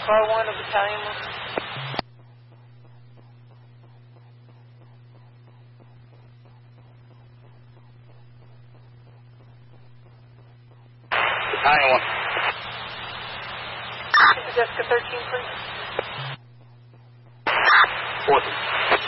Car 1 of Battalion 1. Battalion 1. Jessica 13, please. 40.